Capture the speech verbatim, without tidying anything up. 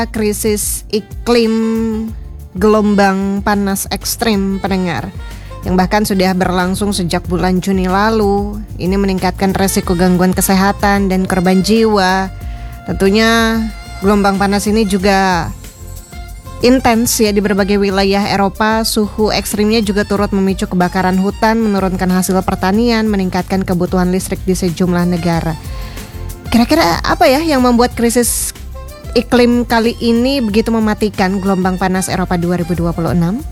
krisis iklim gelombang panas ekstrim pendengar yang bahkan sudah berlangsung sejak bulan Juni lalu. Ini meningkatkan resiko gangguan kesehatan dan korban jiwa. Tentunya gelombang panas ini juga intens ya di berbagai wilayah Eropa. Suhu ekstrimnya juga turut memicu kebakaran hutan, menurunkan hasil pertanian, meningkatkan kebutuhan listrik di sejumlah negara. Kira-kira apa ya yang membuat krisis iklim kali ini begitu mematikan? Gelombang panas Eropa dua ribu dua puluh enam.